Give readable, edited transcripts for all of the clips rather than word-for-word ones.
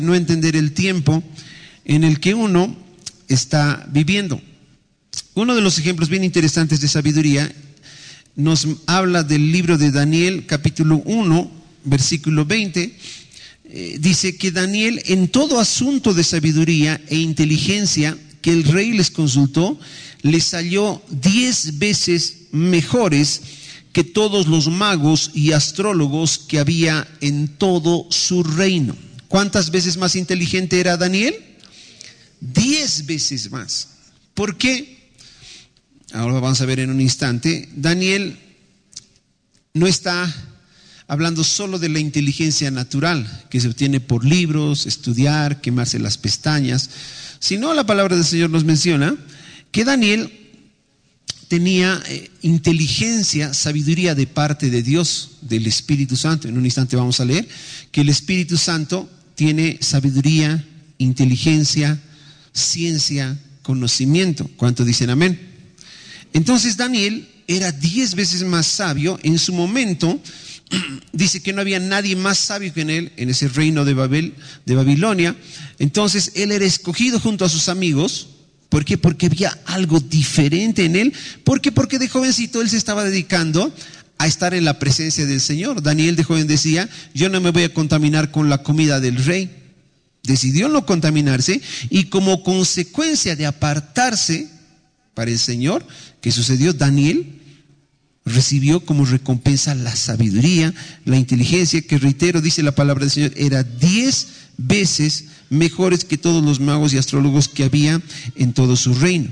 no entender el tiempo en el que uno está viviendo. Uno de los ejemplos bien interesantes de sabiduría nos habla del libro de Daniel, capítulo 1, versículo 20. Dice que Daniel, en todo asunto de sabiduría e inteligencia que el rey les consultó, les halló 10 veces mejores que todos los magos y astrólogos que había en todo su reino. ¿Cuántas veces más inteligente era Daniel? 10 veces más. ¿Por qué? Ahora vamos a ver en un instante. Daniel no está hablando solo de la inteligencia natural que se obtiene por libros, estudiar, quemarse las pestañas, sino la palabra del Señor nos menciona que Daniel tenía inteligencia, sabiduría de parte de Dios, del Espíritu Santo. En un instante vamos a leer que el Espíritu Santo tiene sabiduría, inteligencia, ciencia, conocimiento. ¿Cuánto dicen amén? Entonces Daniel era 10 veces más sabio. En su momento dice que no había nadie más sabio que él en ese reino de Babilonia. Entonces él era escogido junto a sus amigos. ¿Por qué? Porque había algo diferente en él. ¿Por qué? Porque de jovencito él se estaba dedicando a estar en la presencia del Señor. Daniel de joven decía: yo no me voy a contaminar con la comida del rey. Decidió no contaminarse, y como consecuencia de apartarse para el Señor, ¿qué sucedió? Daniel recibió como recompensa la sabiduría, la inteligencia, que, reitero, dice la palabra del Señor, era 10 veces mejores que todos los magos y astrólogos que había en todo su reino.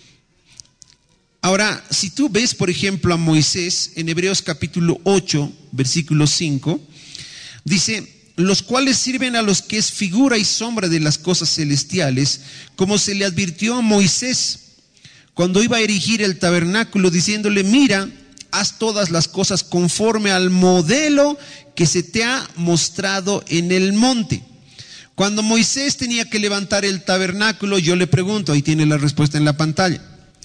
Ahora, si tú ves, por ejemplo, a Moisés en Hebreos capítulo 8, versículo 5, dice: los cuales sirven a los que es figura y sombra de las cosas celestiales, como se le advirtió a Moisés cuando iba a erigir el tabernáculo, diciéndole: mira, haz todas las cosas conforme al modelo que se te ha mostrado en el monte. Cuando Moisés tenía que levantar el tabernáculo, yo le pregunto, ahí tiene la respuesta en la pantalla.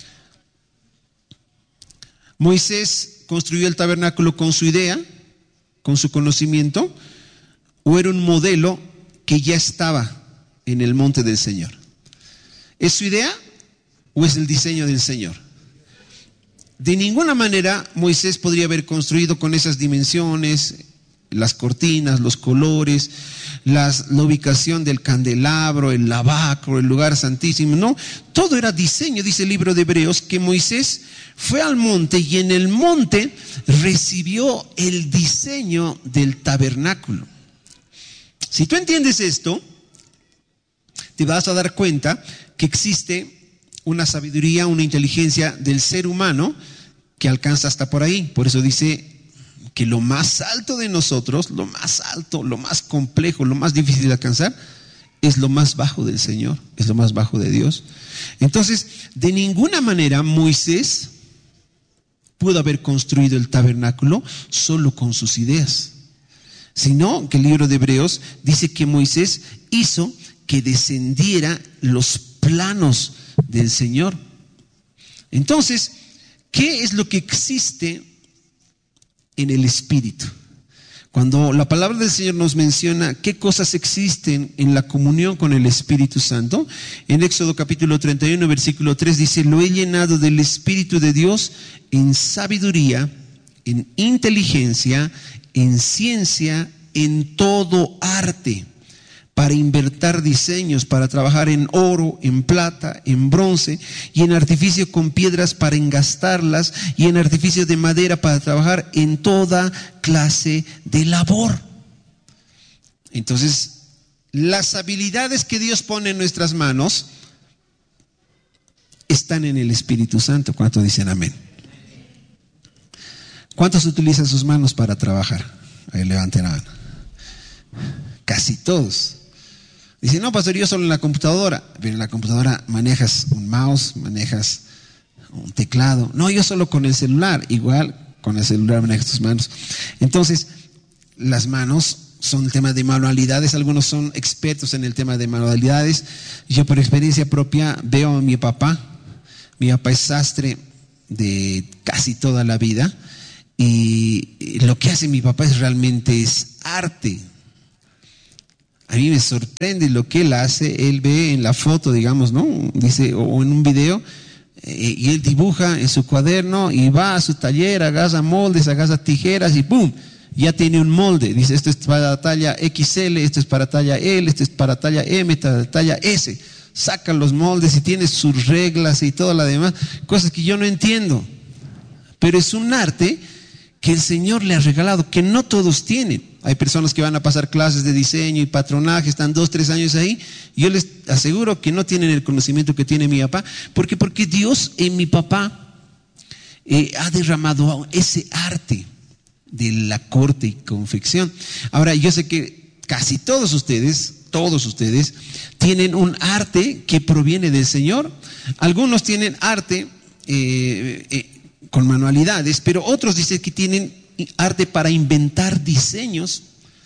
¿Moisés construyó el tabernáculo con su idea, con su conocimiento, o era un modelo que ya estaba en el monte del Señor? ¿Es su idea o es el diseño del Señor? De ninguna manera Moisés podría haber construido con esas dimensiones, las cortinas, los colores, la ubicación del candelabro, el lavacro, el lugar santísimo. No, todo era diseño. Dice el libro de Hebreos que Moisés fue al monte y en el monte recibió el diseño del tabernáculo. Si tú entiendes esto, te vas a dar cuenta que existe una sabiduría, una inteligencia del ser humano que alcanza hasta por ahí. Por eso dice que lo más alto de nosotros, lo más alto, lo más complejo, lo más difícil de alcanzar, es lo más bajo del Señor, es lo más bajo de Dios. Entonces, de ninguna manera Moisés pudo haber construido el tabernáculo solo con sus ideas, sino que el libro de Hebreos dice que Moisés hizo que descendiera los planos del Señor. Entonces, ¿qué es lo que existe en el Espíritu? Cuando la palabra del Señor nos menciona qué cosas existen en la comunión con el Espíritu Santo, en Éxodo capítulo 31, versículo 3 dice: lo he llenado del Espíritu de Dios en sabiduría, en inteligencia, en ciencia, en todo arte, para inventar diseños, para trabajar en oro, en plata, en bronce, y en artificio con piedras para engastarlas, y en artificio de madera para trabajar en toda clase de labor. Entonces, las habilidades que Dios pone en nuestras manos están en el Espíritu Santo. ¿Cuántos dicen amén? ¿Cuántos utilizan sus manos para trabajar? Ahí levanten la mano. Casi todos. Dicen: no, pastor, yo solo en la computadora. Pero en la computadora manejas un mouse, manejas un teclado. No, yo solo con el celular. Igual con el celular manejas tus manos. Entonces, las manos son el tema de manualidades. Algunos son expertos en el tema de manualidades. Yo, por experiencia propia, veo a mi papá. Mi papá es sastre de casi toda la vida. Y lo que hace mi papá realmente es arte. A mí me sorprende lo que él hace. Él ve en la foto, digamos, ¿no? Dice, o en un video, y él dibuja en su cuaderno y va a su taller, agarra moldes, agarra tijeras y ¡pum! Ya tiene un molde. Dice, esto es para talla XL, esto es para talla L, esto es para talla M, para talla S. Saca los moldes y tiene sus reglas y todo lo demás, cosas que yo no entiendo. Pero es un arte que el Señor le ha regalado, que no todos tienen. Hay personas que van a pasar clases de diseño y patronaje, están 2, 3 años ahí. Yo les aseguro que no tienen el conocimiento que tiene mi papá. Porque Dios en mi papá ha derramado ese arte de la corte y confección. Ahora, yo sé que casi todos ustedes tienen un arte que proviene del Señor. Algunos tienen arte con manualidades, pero otros dicen que tienen arte para inventar diseños.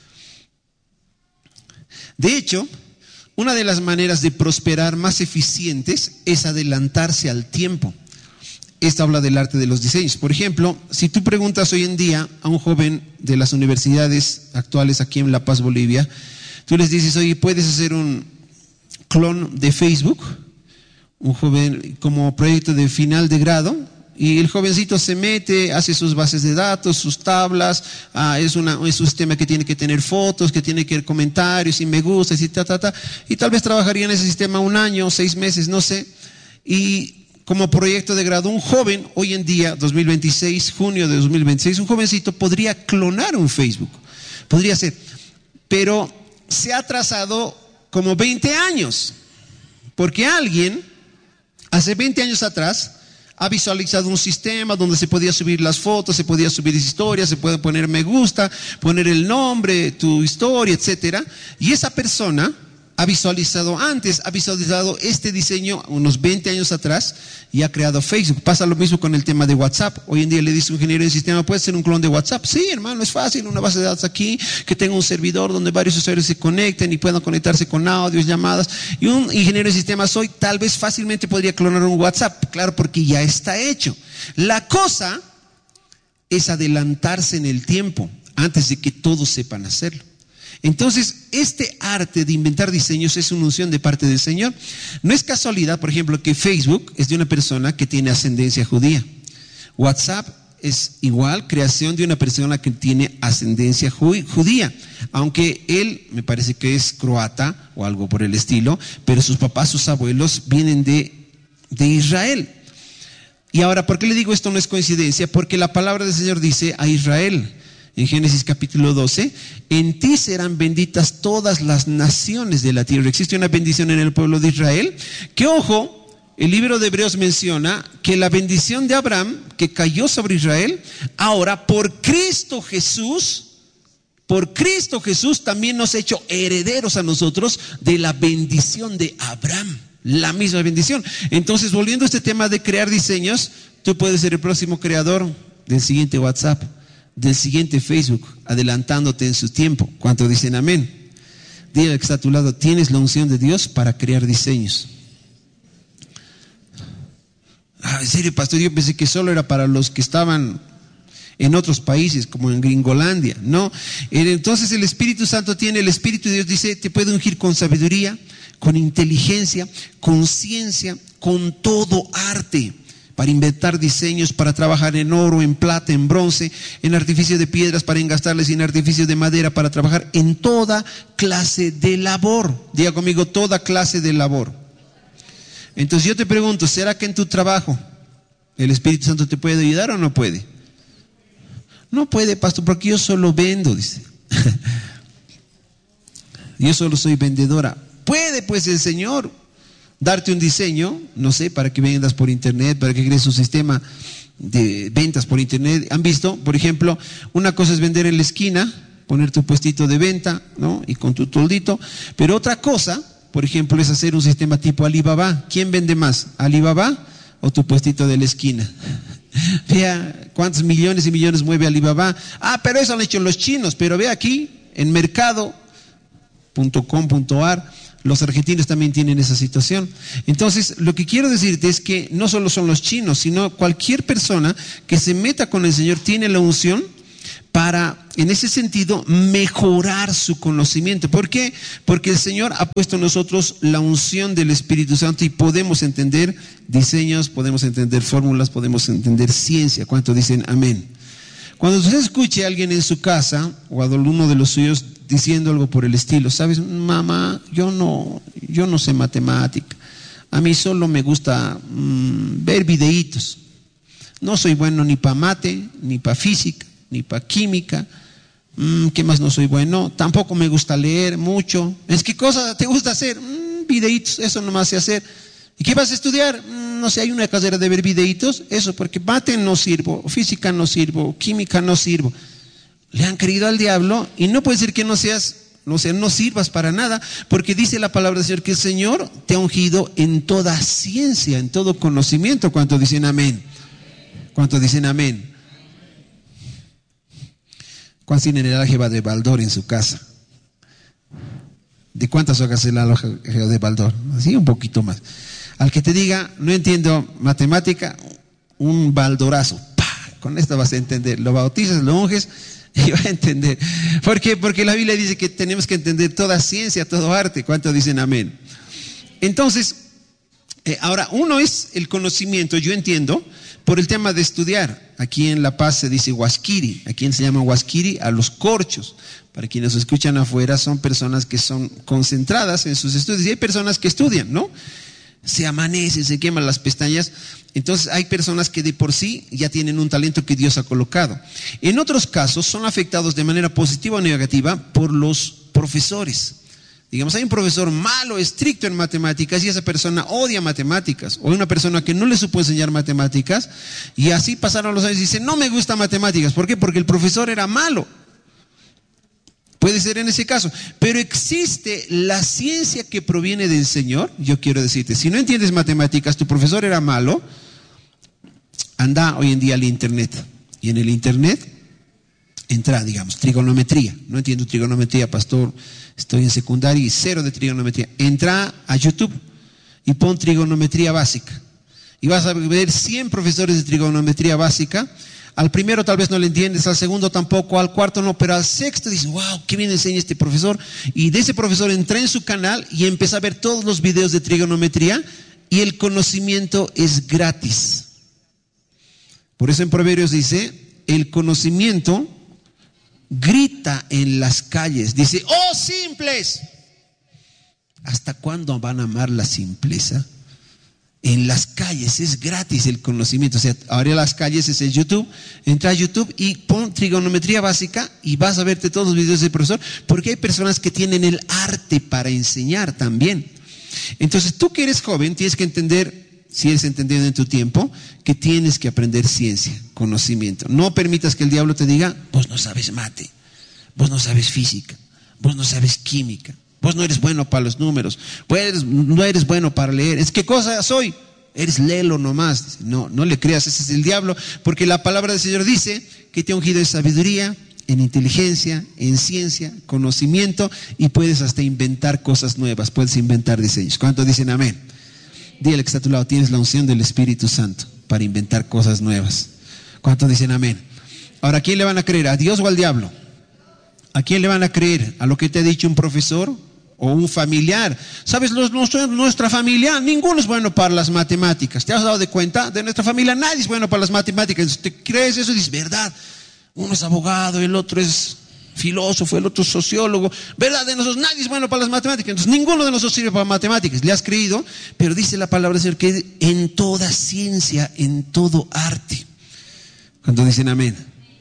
De hecho, una de las maneras de prosperar más eficientes es adelantarse al tiempo. Esto habla del arte de los diseños. Por ejemplo, si tú preguntas hoy en día a un joven de las universidades actuales aquí en La Paz, Bolivia, tú les dices, oye, ¿puedes hacer un clon de Facebook? Un joven como proyecto de final de grado. Y el jovencito se mete, hace sus bases de datos, sus tablas, es un sistema que tiene que tener fotos, que tiene que tener comentarios y me gusta, y tal vez trabajaría en ese sistema 1 año, 6 meses, no sé. Y como proyecto de grado, un joven, hoy en día, 2026, junio de 2026, un jovencito podría clonar un Facebook, podría ser, pero se ha atrasado como 20 años, porque alguien, hace 20 años atrás, ha visualizado un sistema donde se podía subir las fotos, se podía subir historias, se puede poner me gusta, poner el nombre, tu historia, etcétera. Y esa persona ha visualizado este diseño unos 20 años atrás y ha creado Facebook. Pasa lo mismo con el tema de WhatsApp. Hoy en día le dice un ingeniero de sistema, ¿puede ser un clon de WhatsApp? Sí, hermano, es fácil, una base de datos aquí, que tenga un servidor donde varios usuarios se conecten y puedan conectarse con audios, llamadas. Y un ingeniero de sistemas hoy tal vez fácilmente podría clonar un WhatsApp, claro, porque ya está hecho. La cosa es adelantarse en el tiempo antes de que todos sepan hacerlo. Entonces, este arte de inventar diseños es una unción de parte del Señor. No es casualidad, por ejemplo, que Facebook es de una persona que tiene ascendencia judía. WhatsApp es igual, creación de una persona que tiene ascendencia judía. Aunque él, me parece que es croata o algo por el estilo, pero sus papás, sus abuelos vienen de Israel. Y ahora, ¿por qué le digo esto no es coincidencia? Porque la palabra del Señor dice a Israel, en Génesis capítulo 12, en ti serán benditas todas las naciones de la tierra. Existe una bendición en el pueblo de Israel, que ojo, el libro de Hebreos menciona que la bendición de Abraham, que cayó sobre Israel, ahora por Cristo Jesús también nos ha hecho herederos a nosotros de la bendición de Abraham. La misma bendición. Entonces, volviendo a este tema de crear diseños, tú puedes ser el próximo creador del siguiente WhatsApp, del siguiente Facebook, adelantándote en su tiempo. ¿Cuánto dicen amén? Dile al que está a tu lado, tienes la unción de Dios para crear diseños. En serio, pastor, yo pensé que solo era para los que estaban en otros países, como en Gringolandia. No, entonces el Espíritu Santo tiene, el Espíritu de Dios dice, te puede ungir con sabiduría, con inteligencia, con ciencia, con todo arte, para inventar diseños, para trabajar en oro, en plata, en bronce, en artificio de piedras, para engastarles, y en artificio de madera, para trabajar en toda clase de labor. Diga conmigo, toda clase de labor. Entonces yo te pregunto, ¿será que en tu trabajo el Espíritu Santo te puede ayudar o no puede? No puede, pastor, porque yo solo vendo, dice. Yo solo soy vendedora. Puede pues el Señor darte un diseño, no sé, para que vendas por internet, para que crees un sistema de ventas por internet. ¿Han visto? Por ejemplo, una cosa es vender en la esquina, poner tu puestito de venta, ¿no? Y con tu toldito. Pero otra cosa, por ejemplo, es hacer un sistema tipo Alibaba. ¿Quién vende más? ¿Alibaba o tu puestito de la esquina? Vea cuántos millones y millones mueve Alibaba. Pero eso han hecho los chinos. Pero ve aquí, en mercado.com.ar, los argentinos también tienen esa situación. Entonces, lo que quiero decirte es que no solo son los chinos, sino cualquier persona que se meta con el Señor tiene la unción para en ese sentido, mejorar su conocimiento. ¿Por qué? Porque el Señor ha puesto en nosotros la unción del Espíritu Santo y podemos entender diseños, podemos entender fórmulas, podemos entender ciencia. ¿Cuántos dicen amén? Cuando usted escuche a alguien en su casa o a uno de los suyos diciendo algo por el estilo, ¿sabes? Mamá, yo no sé matemática. A mí solo me gusta ver videitos. No soy bueno ni para mate, ni para física, ni para química. ¿Qué más no soy bueno? Tampoco me gusta leer mucho. ¿Qué cosa te gusta hacer? Videitos, eso nomás sé hacer. ¿Y qué vas a estudiar? No sé, hay una carrera de ver videitos. Eso, porque mate no sirvo, física no sirvo, química no sirvo. Le han creído al diablo y no puede ser que no sirvas para nada, porque dice la palabra del Señor que el Señor te ha ungido en toda ciencia, en todo conocimiento. ¿Cuántos dicen amén? ¿Cuántos dicen amén? ¿Cuántos tienen el álgebra de Baldor en su casa? ¿De cuántas hojas es el álgebra de Baldor? Así un poquito más. Al que te diga, no entiendo matemática, un baldorazo. ¡Pah! Con esto vas a entender. Lo bautizas, lo unges y vas a entender. ¿Por qué? Porque la Biblia dice que tenemos que entender toda ciencia, todo arte. ¿Cuántos dicen amén? Entonces, ahora, uno es el conocimiento, yo entiendo, por el tema de estudiar. Aquí en La Paz se dice huasquiri. Aquí se llama huasquiri a los corchos. Para quienes nos escuchan afuera, son personas que son concentradas en sus estudios. Y hay personas que estudian, ¿no? Se amanecen, se queman las pestañas. Entonces hay personas que de por sí ya tienen un talento que Dios ha colocado. En otros casos son afectados de manera positiva o negativa por los profesores. Digamos, hay un profesor malo, estricto en matemáticas y esa persona odia matemáticas. O una persona que no le supo enseñar matemáticas y así pasaron los años y dice, no me gusta matemáticas. ¿Por qué? Porque el profesor era malo. Puede ser en ese caso. Pero existe la ciencia que proviene del Señor. Yo quiero decirte, si no entiendes matemáticas, tu profesor era malo, anda hoy en día al internet. Y en el internet entra, digamos, trigonometría. No entiendo trigonometría, pastor. Estoy en secundaria y cero de trigonometría. Entra a YouTube y pon trigonometría básica. Y vas a ver 100 profesores de trigonometría básica. Al primero tal vez no le entiendes, al segundo tampoco, al cuarto no, pero al sexto dices, wow, qué bien enseña este profesor. Y de ese profesor entré en su canal y empecé a ver todos los videos de trigonometría y el conocimiento es gratis. Por eso en Proverbios dice, el conocimiento grita en las calles, dice, ¡oh simples! ¿Hasta cuándo van a amar la simpleza? En las calles es gratis el conocimiento. O sea, ahora las calles es el YouTube. Entra a YouTube y pon trigonometría básica y vas a verte todos los videos del profesor, porque hay personas que tienen el arte para enseñar también. Entonces tú que eres joven tienes que entender, si eres entendido en tu tiempo, que tienes que aprender ciencia, conocimiento. No permitas que el diablo te diga, vos no sabes mate, vos no sabes física, vos no sabes química, vos no eres bueno para los números, no eres bueno para leer. ¿Qué cosa soy? Eres lelo nomás. No le creas, ese es el diablo, porque la palabra del Señor dice que te ha ungido en sabiduría, en inteligencia, en ciencia, conocimiento, y puedes hasta inventar cosas nuevas, puedes inventar diseños. ¿Cuántos dicen amén? Dile que está a tu lado, tienes la unción del Espíritu Santo para inventar cosas nuevas. ¿Cuántos dicen amén? Ahora, ¿a quién le van a creer? ¿A Dios o al diablo? ¿A quién le van a creer? ¿A lo que te ha dicho un profesor o un familiar? ¿Sabes? Nuestra familia, ninguno es bueno para las matemáticas. ¿Te has dado de cuenta? De nuestra familia nadie es bueno para las matemáticas. ¿Te crees eso? Y dices, ¿verdad? Uno es abogado, el otro es filósofo, el otro es sociólogo. ¿Verdad? De nosotros nadie es bueno para las matemáticas. Entonces ninguno de nosotros sirve para matemáticas. Le has creído, pero dice la palabra del Señor que en toda ciencia, en todo arte. Cuando dicen amén.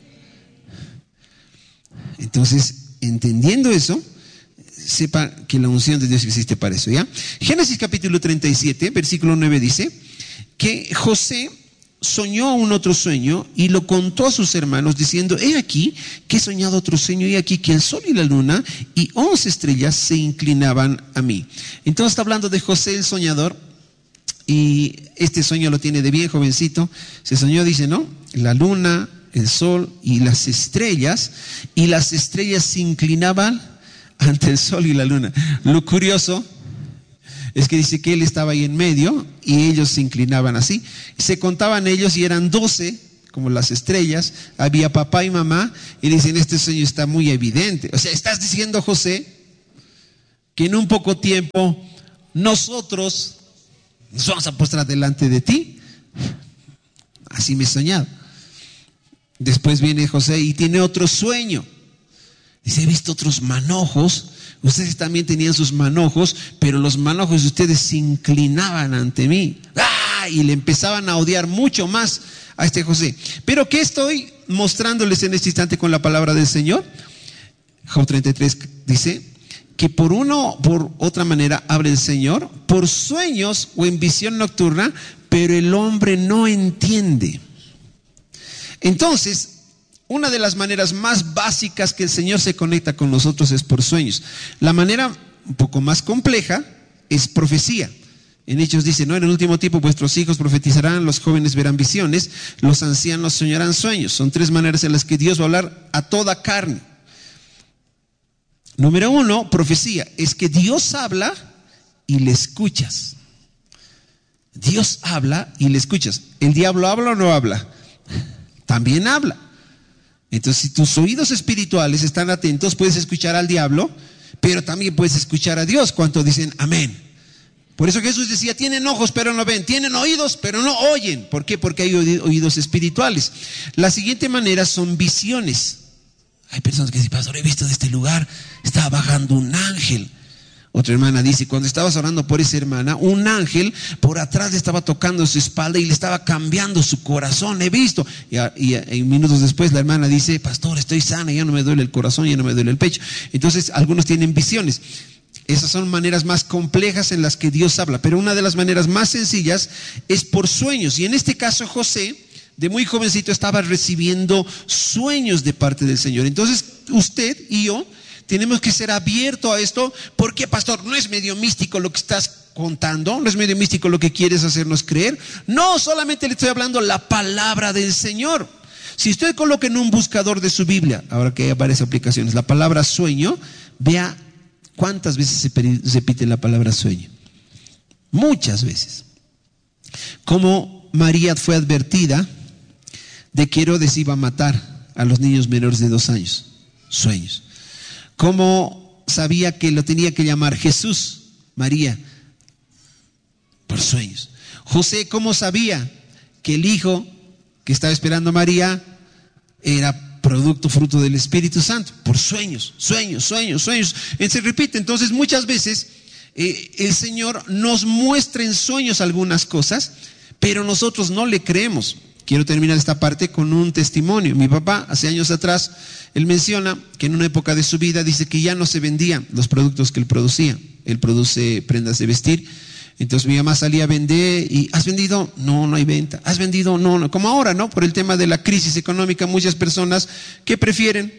Entonces, entendiendo eso, sepa que la unción de Dios existe para eso, ¿ya? Génesis capítulo 37, versículo 9 dice que José soñó un otro sueño y lo contó a sus hermanos diciendo, he aquí que he soñado otro sueño y aquí que el sol y la luna y 11 estrellas se inclinaban a mí. Entonces está hablando de José el soñador y este sueño lo tiene de bien jovencito. Se soñó, dice, ¿no? La luna, el sol y las estrellas se inclinaban ante el sol y la luna. Lo curioso es que dice que él estaba ahí en medio y ellos se inclinaban así. Se contaban ellos y eran 12 como las estrellas, había papá y mamá, y dicen, este sueño está muy evidente. O sea, estás diciendo, José, que en un poco tiempo nosotros nos vamos a postrar delante de ti. Así me he soñado. Después viene José y tiene otro sueño. Dice, he visto otros manojos. Ustedes también tenían sus manojos, pero los manojos de ustedes se inclinaban ante mí. ¡Ah! Y le empezaban a odiar mucho más a este José. Pero ¿qué estoy mostrándoles en este instante con la palabra del Señor? Job 33 dice que por otra manera habla el Señor, por sueños o en visión nocturna, pero el hombre no entiende. Entonces, una de las maneras más básicas que el Señor se conecta con nosotros es por sueños. La manera un poco más compleja es profecía. En Hechos dice, ¿no? En el último tiempo vuestros hijos profetizarán, los jóvenes verán visiones, los ancianos soñarán sueños. Son tres maneras en las que Dios va a hablar a toda carne. Número 1, profecía, es que Dios habla y le escuchas. Dios habla y le escuchas. ¿El diablo habla o no habla? También habla. Entonces, si tus oídos espirituales están atentos, puedes escuchar al diablo, pero también puedes escuchar a Dios. ¿Cuántos dicen amén? Por eso Jesús decía, tienen ojos pero no ven, tienen oídos pero no oyen. ¿Por qué? Porque hay oídos espirituales. La siguiente manera son visiones. Hay personas que dicen, pastor, he visto de este lugar, estaba bajando un ángel. Otra hermana dice, cuando estabas orando por esa hermana, un ángel por atrás le estaba tocando su espalda y le estaba cambiando su corazón, he visto. Y minutos después la hermana dice, pastor, estoy sana, ya no me duele el corazón, ya no me duele el pecho. Entonces algunos tienen visiones. Esas son maneras más complejas en las que Dios habla, pero una de las maneras más sencillas es por sueños. Y en este caso José, de muy jovencito, estaba recibiendo sueños de parte del Señor. Entonces usted y yo tenemos que ser abiertos a esto. ¿Por qué, pastor? ¿No es medio místico lo que estás contando? ¿No es medio místico lo que quieres hacernos creer? No, solamente le estoy hablando la palabra del Señor. Si usted coloca en un buscador de su Biblia, ahora que hay varias aplicaciones, la palabra sueño, vea cuántas veces se repite la palabra sueño. Muchas veces. Como María fue advertida de que Herodes iba a matar a los niños menores de 2 años. Sueños. Cómo sabía que lo tenía que llamar Jesús, María, por sueños. José, ¿cómo sabía que el hijo que estaba esperando a María era fruto del Espíritu Santo? Por sueños, sueños. Se repite. Entonces muchas veces el Señor nos muestra en sueños algunas cosas, pero nosotros no le creemos. Quiero terminar esta parte con un testimonio. Mi papá, hace años atrás, él menciona que en una época de su vida dice que ya no se vendían los productos que él producía. Él produce prendas de vestir. Entonces mi mamá salía a vender y ¿has vendido? No, no hay venta. ¿Has vendido? No. Como ahora, ¿no? Por el tema de la crisis económica, muchas personas que prefieren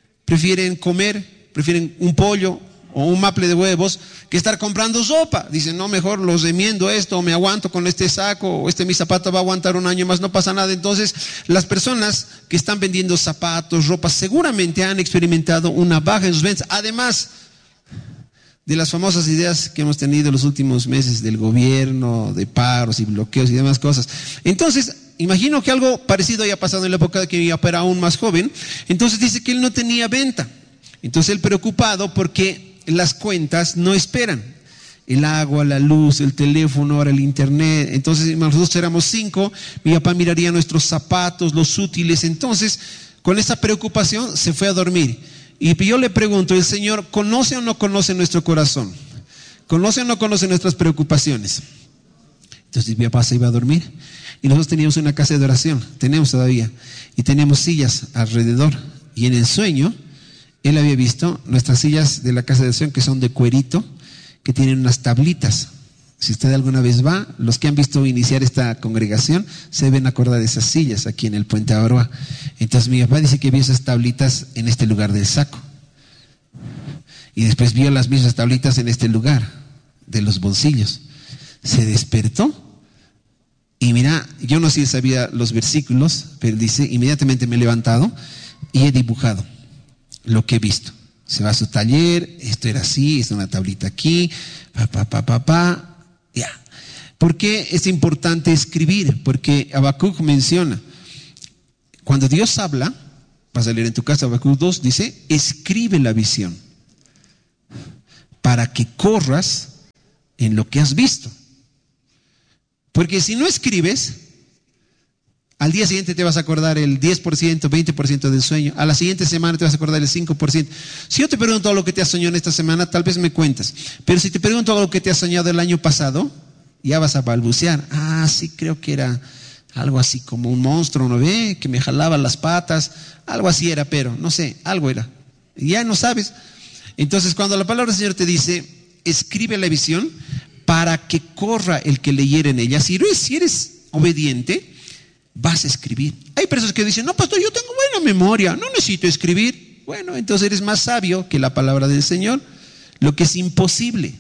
comer, prefieren un pollo o un maple de huevos que estar comprando sopa. Dicen, no, mejor los remiendo esto, me aguanto con este saco, o mi zapato va a aguantar un año más, no pasa nada. Entonces, las personas que están vendiendo zapatos, ropa, seguramente han experimentado una baja en sus ventas. Además de las famosas ideas que hemos tenido en los últimos meses del gobierno, de paros y bloqueos y demás cosas. Entonces, imagino que algo parecido haya pasado en la época de que mi papá era aún más joven. Entonces dice que él no tenía venta. Entonces él preocupado porque las cuentas no esperan. El agua, la luz, el teléfono, ahora el internet. Entonces nosotros éramos 5, mi papá miraría nuestros zapatos, los útiles. Entonces, con esa preocupación se fue a dormir. Y yo le pregunto, ¿el Señor conoce o no conoce nuestro corazón? ¿Conoce o no conoce nuestras preocupaciones? Entonces mi papá se iba a dormir. Y nosotros teníamos una casa de oración, tenemos todavía. Y teníamos sillas alrededor. Y en el sueño, él había visto nuestras sillas de la casa de oración que son de cuerito, que tienen unas tablitas. Si usted alguna vez va, los que han visto iniciar esta congregación se deben acordar de esas sillas aquí en el Puente Abaroa. Entonces mi papá dice que vio esas tablitas en este lugar del saco. Y después vio las mismas tablitas en este lugar de los bolsillos. Se despertó y mira, yo no sé si sabía los versículos, pero dice, inmediatamente me he levantado y he dibujado lo que he visto. Se va a su taller, esto era así, es una tablita aquí, ya. ¿Por qué es importante escribir? Porque Habacuc menciona, cuando Dios habla, vas a leer en tu casa Habacuc 2, dice, escribe la visión para que corras en lo que has visto. Porque si no escribes, al día siguiente te vas a acordar el 10%, 20% del sueño. A la siguiente semana te vas a acordar el 5%. Si yo te pregunto lo que te has soñado en esta semana, tal vez me cuentas. Pero si te pregunto lo que te has soñado el año pasado, ya vas a balbucear. Sí, creo que era algo así como un monstruo, ¿no ve? Que me jalaba las patas. Algo así era, pero no sé, algo era. Ya no sabes. Entonces, cuando la palabra del Señor te dice, escribe la visión para que corra el que leyera en ella. Si eres obediente, vas a escribir. Hay personas que dicen, no, pastor, yo tengo buena memoria, no necesito escribir. Bueno, entonces eres más sabio que la palabra del Señor, lo que es imposible.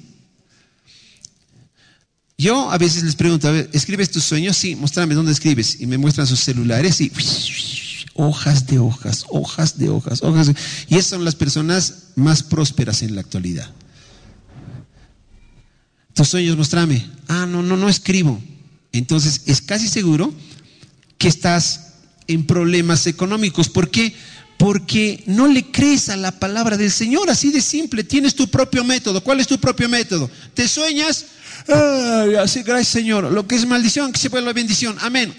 Yo a veces les pregunto, a ver, ¿escribes tus sueños? Sí, muéstrame dónde escribes. Y me muestran sus celulares y hojas de hojas, hojas de hojas, hojas. Y esas son las personas más prósperas en la actualidad. Tus sueños, muéstrame. No escribo. Entonces es casi seguro que estás en problemas económicos. ¿Por qué? Porque no le crees a la palabra del Señor, así de simple. Tienes tu propio método. ¿Cuál es tu propio método? ¿Te sueñas? Así, gracias Señor. Lo que es maldición, que se vuelva bendición. Amén.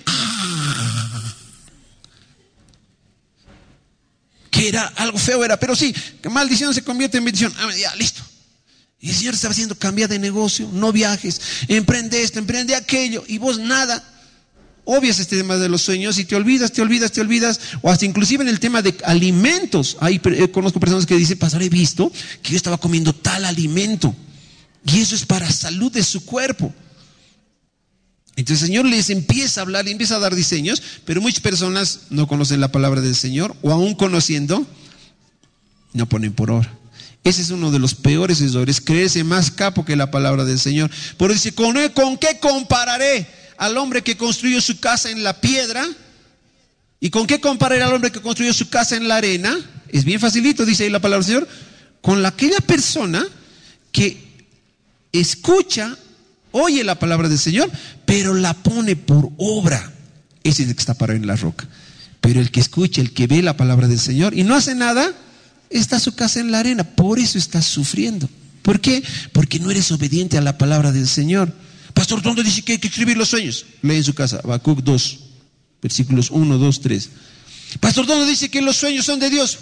Que era algo feo, pero sí, que maldición se convierte en bendición. Amén, ya, listo. Y el Señor estaba haciendo cambiar de negocio, no viajes, emprende esto, emprende aquello, y vos nada. Obvias este tema de los sueños y te olvidas, o hasta inclusive en el tema de alimentos. Conozco personas que dicen, pastor, he visto que yo estaba comiendo tal alimento y eso es para salud de su cuerpo. Entonces el Señor les empieza a hablar, le empieza a dar diseños, pero muchas personas no conocen la palabra del Señor, o aún conociendo, no ponen por obra. Ese es uno de los peores errores, creerse más capo que la palabra del Señor. Por eso dice, ¿con qué compararé al hombre que construyó su casa en la piedra? ¿Y con qué compararé al hombre que construyó su casa en la arena? Es bien facilito, dice ahí la palabra del Señor. Con aquella persona que escucha, oye la palabra del Señor, pero la pone por obra. Ese es el que está parado en la roca. Pero el que escucha, el que ve la palabra del Señor y no hace nada, está su casa en la arena. Por eso estás sufriendo. ¿Por qué? Porque no eres obediente a la palabra del Señor. Pastor, ¿dónde dice que hay que escribir los sueños? Lee en su casa, Habacuc 2, versículos 1, 2, 3. Pastor, ¿dónde dice que los sueños son de Dios?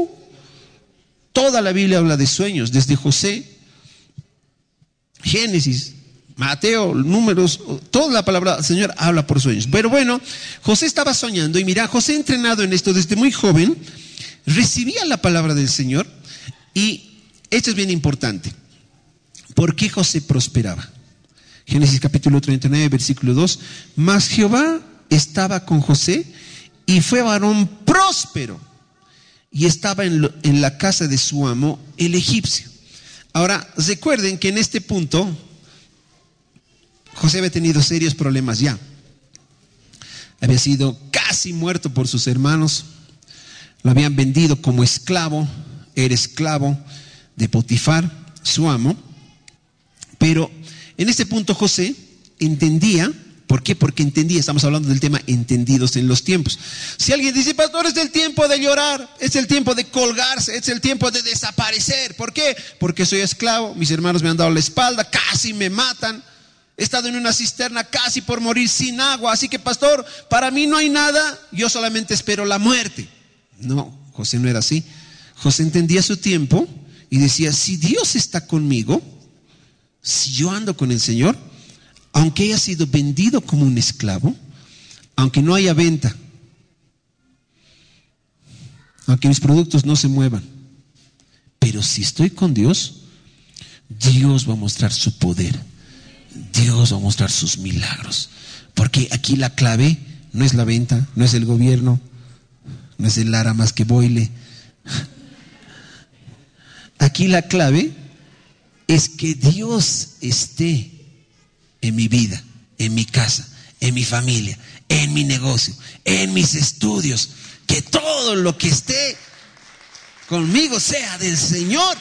Toda la Biblia habla de sueños, desde José, Génesis, Mateo, Números, toda la palabra del Señor habla por sueños. Pero bueno, José estaba soñando y mira, José entrenado en esto desde muy joven, recibía la palabra del Señor y esto es bien importante. ¿Por qué José prosperaba? Génesis capítulo 39, versículo 2. Mas Jehová estaba con José y fue varón próspero y estaba en la casa de su amo, el egipcio. Ahora, recuerden que en este punto José había tenido serios problemas ya. Había sido casi muerto por sus hermanos. Lo habían vendido como esclavo. Era esclavo de Potifar, su amo. Pero en este punto José entendía. ¿Por qué? Porque entendía, estamos hablando del tema entendidos en los tiempos. Si alguien dice, pastor, es el tiempo de llorar, es el tiempo de colgarse, es el tiempo de desaparecer. ¿Por qué? Porque soy esclavo, mis hermanos me han dado la espalda, casi me matan, he estado en una cisterna casi por morir sin agua, así que pastor, para mí no hay nada, yo solamente espero la muerte. No, José no era así. José entendía su tiempo y decía, si Dios está conmigo, si yo ando con el Señor, aunque haya sido vendido como un esclavo, aunque no haya venta, aunque mis productos no se muevan, pero si estoy con Dios, Dios va a mostrar su poder, Dios va a mostrar sus milagros, porque aquí la clave no es la venta, no es el gobierno, no es el Lara más que Boile. Aquí la clave es que Dios esté en mi vida, en mi casa, en mi familia, en mi negocio, en mis estudios, que todo lo que esté conmigo sea del Señor.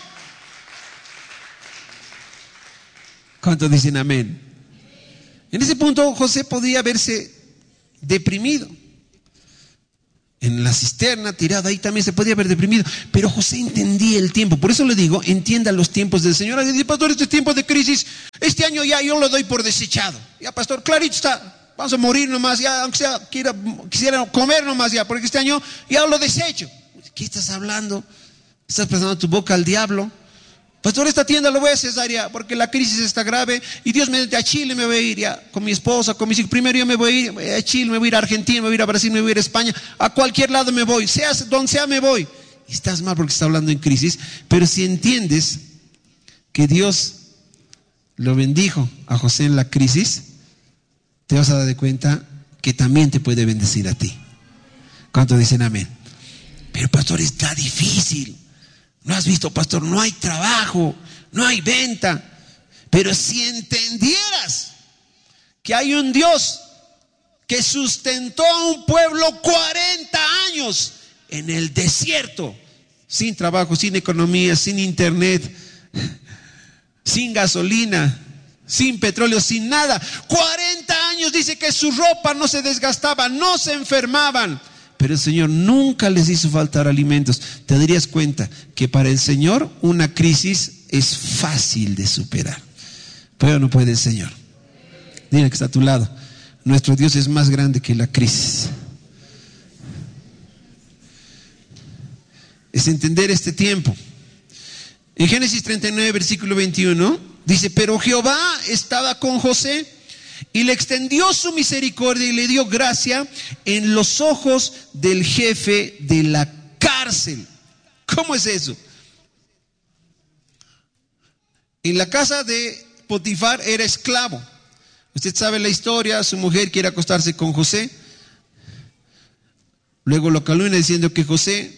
¿Cuántos dicen amén? En ese punto José podía verse deprimido. en la cisterna, tirado ahí, también se podía haber deprimido. Pero José entendía el tiempo. Por eso le digo, entienda los tiempos del Señor. Dice, pastor, este tiempo de crisis, este año ya yo lo doy por desechado. Ya, pastor, clarito está, vamos a morir nomás, ya, aunque sea, quisiera comer nomás ya, porque este año ya lo desecho. ¿Qué estás hablando? Estás pasando tu boca al diablo. Pastor, esta tienda lo voy a cesar ya, porque la crisis está grave y Dios mediante a Chile me voy a ir ya, con mi esposa, con mis hijos. Primero yo me voy a ir a Chile, me voy a ir a Argentina, me voy a ir a Brasil, me voy a ir a España, a cualquier lado me voy, sea donde sea me voy. Y estás mal porque está hablando en crisis, pero si entiendes que Dios lo bendijo a José en la crisis, te vas a dar de cuenta que también te puede bendecir a ti. ¿Cuántos dicen amén? Pero pastor, está difícil. ¿No has visto, pastor? No hay trabajo, no hay venta. Pero si entendieras que hay un Dios que sustentó a un pueblo 40 años en el desierto, sin trabajo, sin economía, sin internet, sin gasolina, sin petróleo, sin nada. 40 años, dice que su ropa no se desgastaba, no se enfermaban. Pero el Señor nunca les hizo faltar alimentos. Te darías cuenta que para el Señor una crisis es fácil de superar. ¿Puede o no puede el Señor? Dile que está a tu lado. Nuestro Dios es más grande que la crisis. Es entender este tiempo. En Génesis 39, versículo 21, dice, pero Jehová estaba con José y le extendió su misericordia y le dio gracia en los ojos del jefe de la cárcel. ¿Cómo es eso? En la casa de Potifar era esclavo. Usted sabe la historia, su mujer quiere acostarse con José. Luego lo calumnia diciendo que José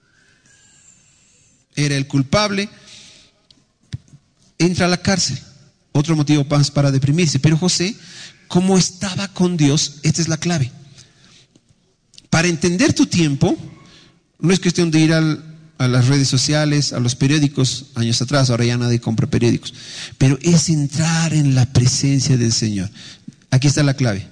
era el culpable. Entra a la cárcel. Otro motivo más para deprimirse. Pero José, como estaba con Dios, esta es la clave. Para entender tu tiempo, no es cuestión de ir a las redes sociales, a los periódicos, años atrás, ahora ya nadie compra periódicos. Pero es entrar en la presencia del Señor. Aquí está la clave.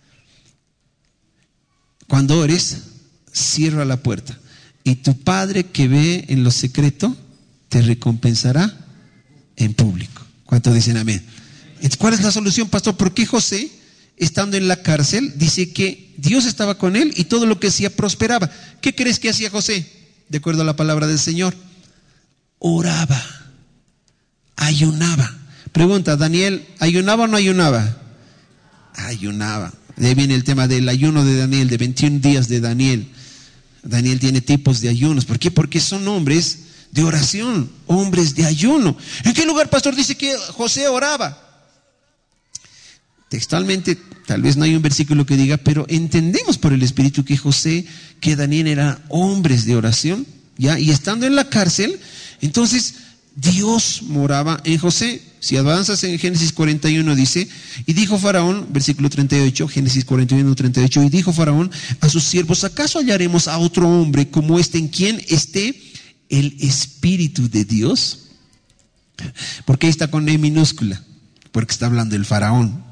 Cuando ores, cierra la puerta. Y tu Padre que ve en lo secreto, te recompensará en público. ¿Cuántos dicen amén? ¿Cuál es la solución, pastor? ¿Por qué José, estando en la cárcel, dice que Dios estaba con él y todo lo que hacía prosperaba? ¿Qué crees que hacía José? De acuerdo a la palabra del Señor, oraba, ayunaba. Pregunta, Daniel, ¿ayunaba o no ayunaba? Ayunaba. De ahí viene el tema del ayuno de Daniel, de 21 días de Daniel. Daniel tiene tipos de ayunos. ¿Por qué? Porque son hombres de oración, hombres de ayuno. ¿En qué lugar, pastor, dice que José oraba? Textualmente, tal vez no hay un versículo que diga, pero entendemos por el Espíritu que José, que Daniel eran hombres de oración, ¿ya? Y estando en la cárcel, entonces Dios moraba en José. Si avanzas en Génesis 41 dice, y dijo Faraón, versículo 38, Génesis 41, 38, y dijo Faraón a sus siervos, ¿acaso hallaremos a otro hombre como este en quien esté el Espíritu de Dios? ¿Por qué está con E minúscula? Porque está hablando el Faraón.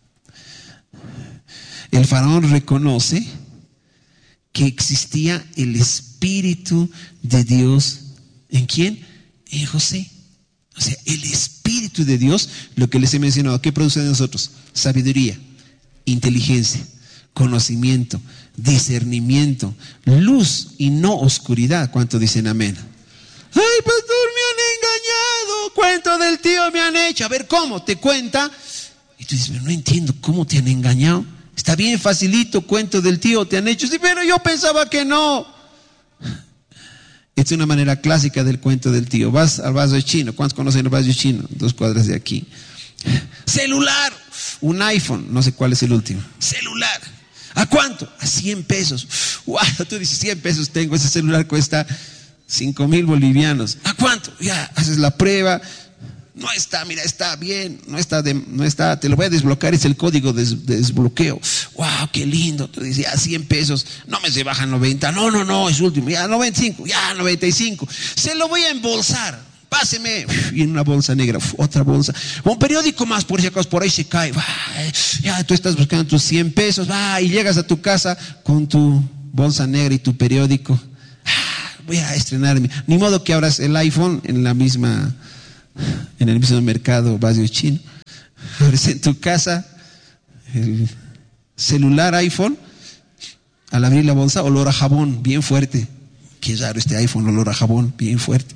El Faraón reconoce que existía el Espíritu de Dios. ¿En quién? En José. O sea, el Espíritu de Dios, lo que les he mencionado, ¿qué produce de nosotros? Sabiduría, inteligencia, conocimiento, discernimiento, luz y no oscuridad. ¿Cuánto dicen amén? Ay, pastor, me han engañado, cuento del tío me han hecho. A ver, ¿cómo? Te cuenta. Y tú dices, pero no entiendo, ¿cómo te han engañado? Está bien facilito, cuento del tío te han hecho. Sí, pero yo pensaba que no. Esta es una manera clásica del cuento del tío. Vas al barrio chino. ¿Cuántos conocen el barrio chino? 2 cuadras de aquí. Celular, un iPhone, no sé cuál es el último. Celular. ¿A cuánto? A 100 pesos. Wow, tú dices 100 pesos tengo, ese celular cuesta 5,000 bolivianos. ¿A cuánto? Ya, haces la prueba. No está, mira, está bien, no está, te lo voy a desbloquear, es el código de desbloqueo. Wow, qué lindo. Tú dices, ya 100 pesos, no me se bajan 90, no, es último, ya 95, ya 95. Se lo voy a embolsar, páseme. Y en una bolsa negra, otra bolsa. Un periódico más, por si acaso, por ahí se cae. Ya tú estás buscando tus 100 pesos, y llegas a tu casa con tu bolsa negra y tu periódico. Voy a estrenarme. Ni modo que abras el iPhone en el mismo mercado Barrio Chino. Abres en tu casa el celular iPhone. Al abrir la bolsa, olor a jabón, bien fuerte. Qué raro este iPhone, olor a jabón, bien fuerte.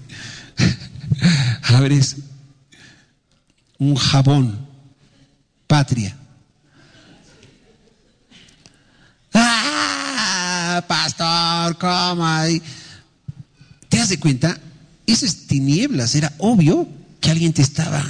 Abres un jabón Patria. Pastor, ¿cómo hay? ¿Te das de cuenta? Eso es tinieblas, era obvio que alguien te estaba.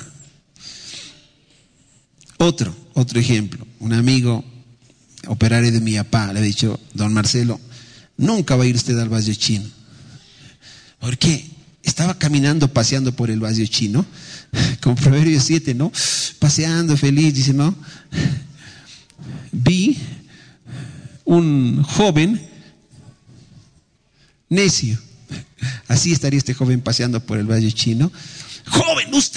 Otro ejemplo, un amigo operario de mi papá le ha dicho: don Marcelo, nunca va a ir usted al Barrio Chino. ¿Por qué? Estaba caminando, paseando por el Barrio Chino, con Proverbios 7, ¿no? Paseando feliz, dice, ¿no? Vi un joven necio. Así estaría este joven paseando por el Barrio Chino. Joven, usted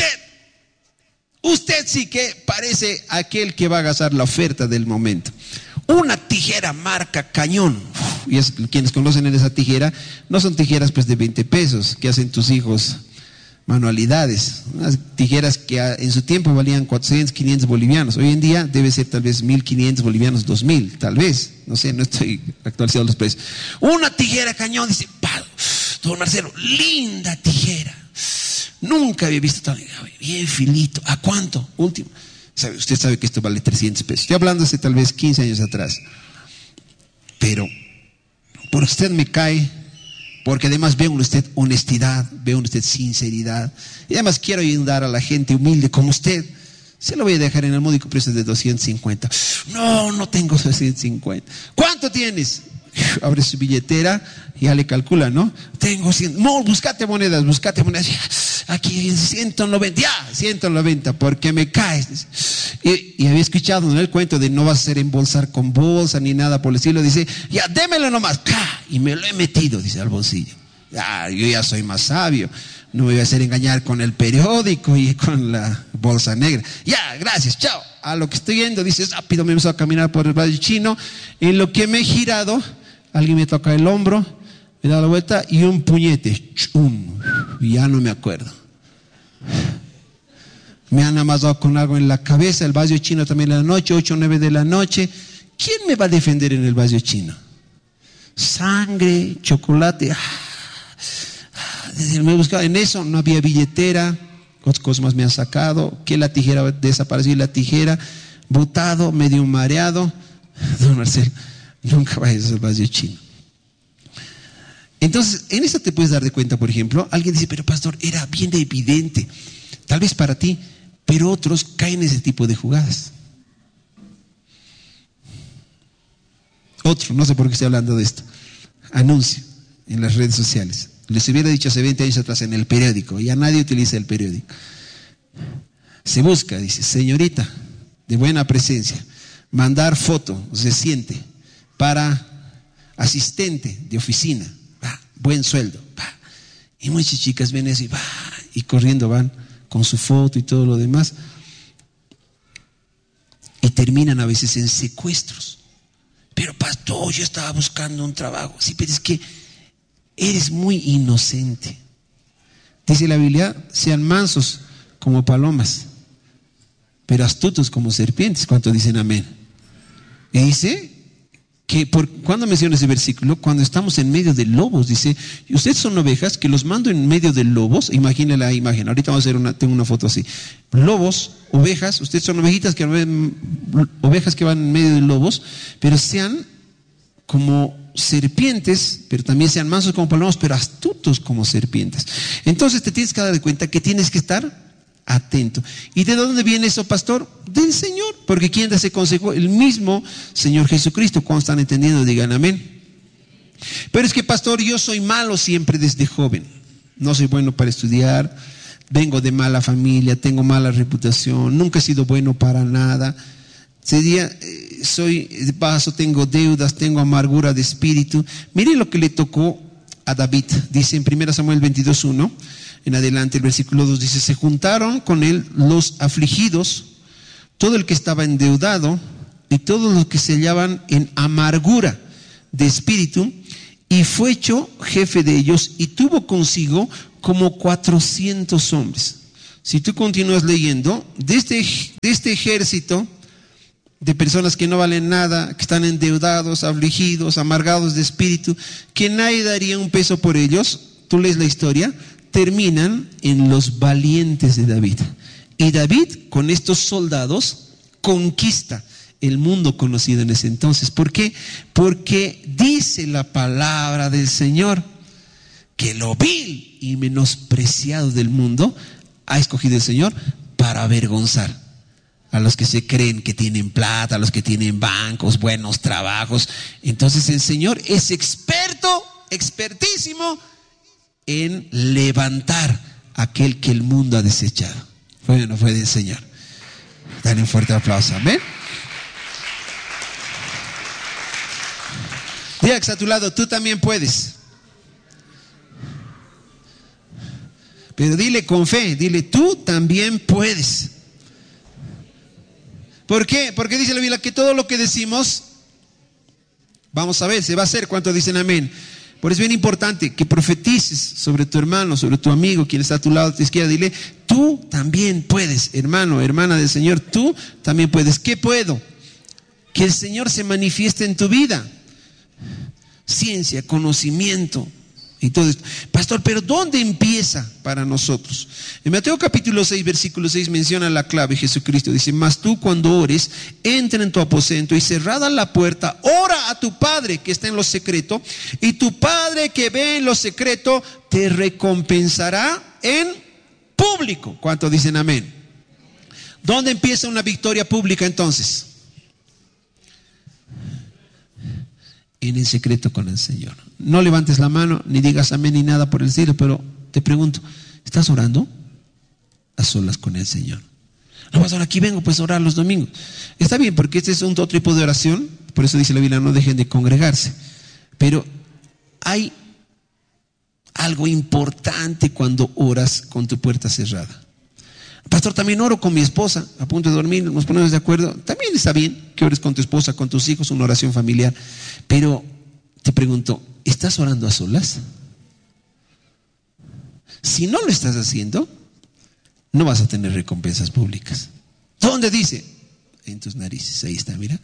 sí que parece aquel que va a gastar la oferta del momento. Una tijera marca Cañón. Y quienes conocen esa tijera, no son tijeras pues de 20 pesos que hacen tus hijos manualidades. Unas tijeras que en su tiempo valían 400, 500 bolivianos. Hoy en día debe ser tal vez 1.500 bolivianos, 2.000, tal vez. No sé, no estoy actualizando los precios. Una tijera Cañón, dice, don Marcelo, linda tijera. Nunca había visto tan bien filito. ¿A cuánto? Último. Usted sabe que esto vale 300 pesos. Estoy hablando hace tal vez 15 años atrás. Pero por usted me cae, porque además veo en usted honestidad, veo en usted sinceridad. Y además quiero ayudar a la gente humilde como usted. Se lo voy a dejar en el módico precio de 250. No tengo 250. ¿Cuánto tienes? Abre su billetera y ya le calcula, ¿no? Tengo 100. No, búscate monedas. Aquí 190, 190, porque me caes. Y había escuchado en el cuento de no vas a hacer embolsar con bolsa ni nada por el estilo. Dice, ya, démelo nomás. Y me lo he metido, dice, al bolsillo. Yo ya soy más sabio. No me voy a hacer engañar con el periódico y con la bolsa negra. Ya, gracias, chao. A lo que estoy yendo, dice, rápido me empezó a caminar por el Barrio Chino. En lo que me he girado, alguien me toca el hombro, me da la vuelta y un puñete. Ya no me acuerdo. Me han amasado con algo en la cabeza. El Barrio Chino también en la noche, 8 o 9 de la noche. ¿Quién me va a defender en el Barrio Chino? Sangre, chocolate. Me buscaba en eso, no había billetera. Otras cosas más me han sacado. Que la tijera desapareció, la tijera, botado, medio mareado. Don Marcelo, nunca vayas al Barrio Chino. Entonces, en eso te puedes dar de cuenta, por ejemplo, alguien dice, pero pastor, era bien evidente, tal vez para ti, pero otros caen en ese tipo de jugadas. Otro, no sé por qué estoy hablando de esto, anuncio en las redes sociales. Les hubiera dicho hace 20 años atrás en el periódico, ya nadie utiliza el periódico. Se busca, dice, señorita de buena presencia, mandar foto, se siente, para asistente de oficina. Buen sueldo. Y muchas chicas ven eso y corriendo van con su foto y todo lo demás. Y terminan a veces en secuestros. Pero pastor, yo estaba buscando un trabajo. Sí, pero es que eres muy inocente. Dice la Biblia, sean mansos como palomas, pero astutos como serpientes. ¿Cuánto dicen amén? Y dice que cuando menciona ese versículo, cuando estamos en medio de lobos, dice, ustedes son ovejas que los mando en medio de lobos. Imagine la imagen, ahorita vamos a hacer tengo una foto así. Lobos, ovejas, ustedes son ovejas que van en medio de lobos, pero sean como serpientes, pero también sean mansos como palomas, pero astutos como serpientes. Entonces te tienes que dar cuenta que tienes que estar atento. ¿Y de dónde viene eso, pastor? Del Señor, porque ¿quién da ese consejo? El mismo Señor Jesucristo. ¿Cuándo están entendiendo? Digan amén. Pero es que, pastor, yo soy malo siempre desde joven, no soy bueno para estudiar, vengo de mala familia, tengo mala reputación, nunca he sido bueno para nada. Soy de paso, tengo deudas, tengo amargura de espíritu. Miren lo que le tocó a David. Dice en 1 Samuel 22:1 en adelante, el versículo 2 dice, se juntaron con él los afligidos, todo el que estaba endeudado y todos los que se hallaban en amargura. de espíritu, y fue hecho jefe de ellos, y tuvo consigo como 400 hombres. Si tú continúas leyendo, de este ejército de personas que no valen nada, que están endeudados, afligidos, amargados de espíritu, que nadie daría un peso por ellos, tú lees la historia, terminan en los valientes de David. Y David, con estos soldados, conquista el mundo conocido en ese entonces. ¿Por qué? Porque dice la palabra del Señor que lo vil y menospreciado del mundo ha escogido el Señor para avergonzar a los que se creen que tienen plata, a los que tienen bancos, buenos trabajos. Entonces el Señor es expertísimo en levantar a aquel que el mundo ha desechado. ¿Fue o no fue del Señor? Dale un fuerte aplauso, amén. Diga que está a tu lado, tú también puedes. Pero dile con fe, dile, tú también puedes. ¿Por qué? Porque dice la Biblia que todo lo que decimos, vamos a ver, se va a hacer. ¿Cuántos dicen amén? Por eso es bien importante que profetices sobre tu hermano, sobre tu amigo, quien está a tu lado, a tu izquierda. Dile, tú también puedes, hermano, hermana del Señor, tú también puedes. ¿Qué puedo? Que el Señor se manifieste en tu vida. Ciencia, conocimiento y todo esto. Pastor, pero ¿dónde empieza para nosotros? En Mateo capítulo 6, versículo 6 menciona la clave. Jesucristo dice, mas tú cuando ores, entra en tu aposento y cerrada la puerta, ora a tu Padre que está en lo secreto, y tu Padre que ve en lo secreto te recompensará en público. ¿Cuántos dicen amén? ¿Dónde empieza una victoria pública entonces? En el secreto con el Señor. No levantes la mano, ni digas amén ni nada por el estilo, pero te pregunto, ¿estás orando a solas con el Señor? No, pastor, aquí vengo pues a orar los domingos. Está bien, porque este es otro tipo de oración, por eso dice la Biblia, no dejen de congregarse. Pero hay algo importante cuando oras con tu puerta cerrada. Pastor, también oro con mi esposa, a punto de dormir, nos ponemos de acuerdo. También está bien que ores con tu esposa, con tus hijos, una oración familiar. Pero te pregunto, ¿estás orando a solas? Si no lo estás haciendo, no vas a tener recompensas públicas. ¿Dónde dice? En tus narices, ahí está, mira.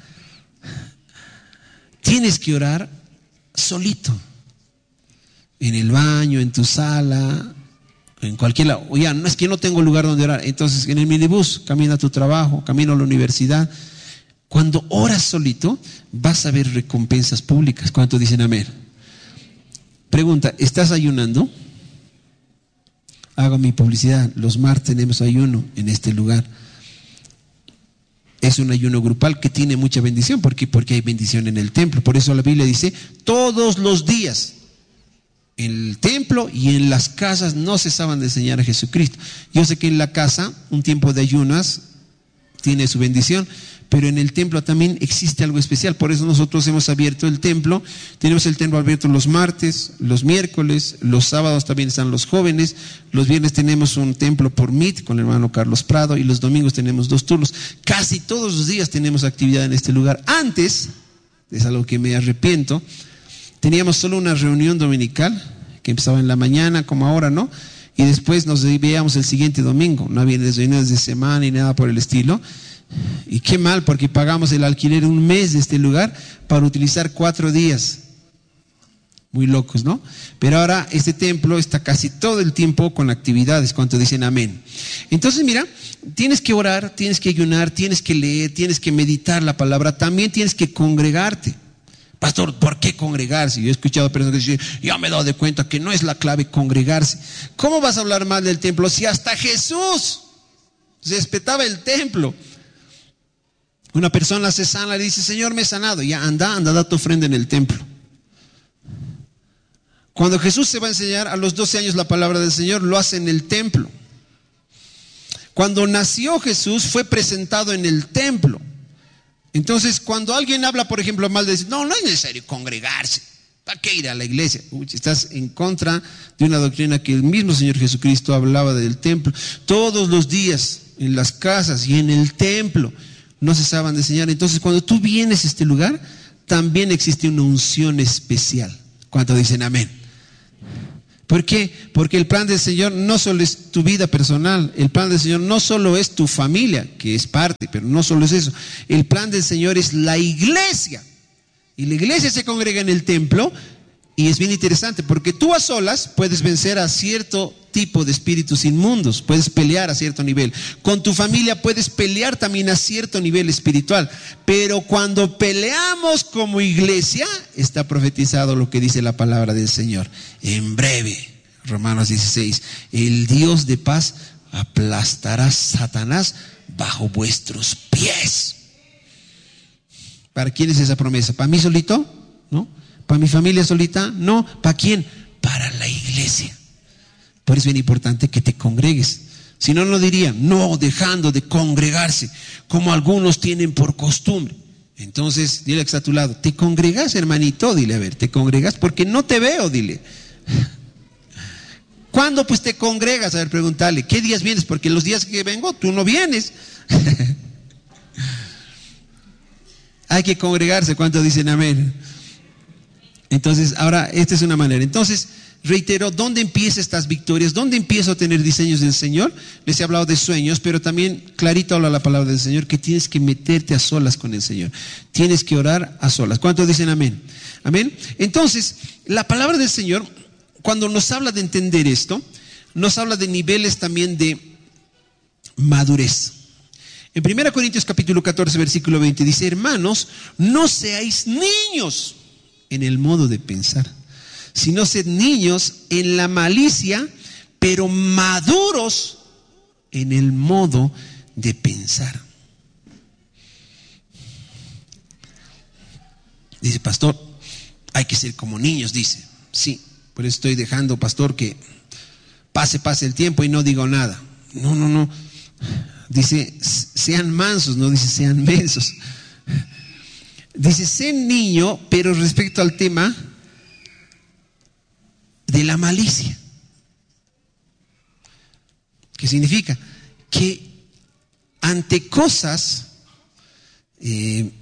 Tienes que orar solito. En el baño, en tu sala, en cualquier lado. Ya, no es que no tengo lugar donde orar. Entonces, en el minibús, camina a tu trabajo, camina a la universidad. Cuando oras solito, vas a ver recompensas públicas. ¿Cuántos dicen amén? Pregunta, ¿estás ayunando? Hago mi publicidad. Los martes tenemos ayuno en este lugar. Es un ayuno grupal que tiene mucha bendición. ¿Por qué? Porque hay bendición en el templo. Por eso la Biblia dice, todos los días en el templo y en las casas no cesaban de enseñar a Jesucristo. Yo sé que en la casa un tiempo de ayunas tiene su bendición, pero en el templo también existe algo especial. Por eso nosotros hemos abierto el templo. Tenemos el templo abierto los martes, los miércoles, los sábados también están los jóvenes, los viernes tenemos un templo por Meet con el hermano Carlos Prado, y los domingos tenemos 2 turnos. Casi todos los días tenemos actividad en este lugar. Antes, es algo que me arrepiento, teníamos solo una reunión dominical que empezaba en la mañana, como ahora, ¿no? Y después nos veíamos el siguiente domingo. No había reuniones de semana ni nada por el estilo. Y qué mal, porque pagamos el alquiler un mes de este lugar para utilizar 4 días. Muy locos, ¿no? Pero ahora este templo está casi todo el tiempo con actividades. ¿Cuántos dicen amén? Entonces mira, tienes que orar, tienes que ayunar, tienes que leer, tienes que meditar la palabra. También tienes que congregarte. Pastor, ¿por qué congregarse? Yo he escuchado a personas que dicen, ya me he dado de cuenta que no es la clave congregarse. ¿Cómo vas a hablar mal del templo si hasta Jesús respetaba el templo? Una persona se sana y le dice, Señor, me he sanado. Ya, anda, da tu ofrenda en el templo. Cuando Jesús se va a enseñar a los 12 años la palabra del Señor, lo hace en el templo. Cuando nació Jesús, fue presentado en el templo. Entonces, cuando alguien habla, por ejemplo, mal de decir, no es necesario congregarse. ¿Para qué ir a la iglesia? Estás en contra de una doctrina que el mismo Señor Jesucristo hablaba del templo. Todos los días, en las casas y en el templo, no cesaban de enseñar. Entonces, cuando tú vienes a este lugar, también existe una unción especial. ¿Cuántos dicen amén? ¿Por qué? Porque el plan del Señor no solo es tu vida personal, el plan del Señor no solo es tu familia, que es parte, pero no solo es eso. El plan del Señor es la iglesia. Y la iglesia se congrega en el templo, y es bien interesante, porque tú a solas puedes vencer a cierto tipo de espíritus inmundos, puedes pelear a cierto nivel. Con tu familia puedes pelear también a cierto nivel espiritual, pero cuando peleamos como iglesia, está profetizado lo que dice la palabra del Señor. En breve, Romanos 16, el Dios de paz aplastará a Satanás bajo vuestros pies. ¿Para quién es esa promesa? ¿Para mí solito? ¿No? ¿Para mi familia solita? No. ¿Para quién? Para la iglesia. Por eso es bien importante que te congregues. Si no, no dirían, no, dejando de congregarse, como algunos tienen por costumbre. Entonces, dile que está a tu lado, ¿te congregas, hermanito? Dile, a ver, ¿te congregas? Porque no te veo, dile. ¿Cuándo pues te congregas? A ver, pregúntale, ¿qué días vienes? Porque los días que vengo, tú no vienes. Hay que congregarse, ¿cuántos dicen amén? Entonces, ahora, esta es una manera. Entonces, reitero, ¿dónde empiezan estas victorias? ¿Dónde empiezo a tener diseños del Señor? Les he hablado de sueños, pero también clarito habla la palabra del Señor, que tienes que meterte a solas con el Señor. Tienes que orar a solas. ¿Cuántos dicen amén? Amén. Entonces, la palabra del Señor, cuando nos habla de entender esto, nos habla de niveles también de madurez. En 1 Corintios capítulo 14, versículo 20 dice, hermanos, no seáis niños en el modo de pensar, sino sed niños en la malicia, pero maduros en el modo de pensar. Dice, pastor, hay que ser como niños, dice. Sí, por eso estoy dejando, pastor, que pase el tiempo y no digo nada. No. Dice, sean mansos, no dice sean mensos. Dice, sé niño, pero respecto al tema de la malicia. ¿Qué significa? Que ante cosas de